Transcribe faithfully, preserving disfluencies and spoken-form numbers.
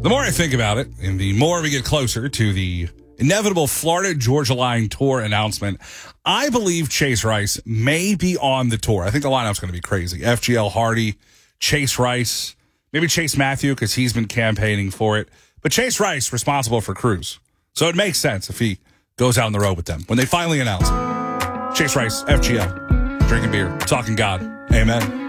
The more I think about it, and the more we get closer to the inevitable Florida Georgia Line tour announcement, I believe Chase Rice may be on the tour. I think the lineup's going to be crazy. F G L Hardy, Chase Rice, maybe Chase Matthew because he's been campaigning for it. But Chase Rice responsible for Cruz. So it makes sense if he goes out on the road with them when they finally announce it. Chase Rice, F G L, drinking beer, talking God. Amen.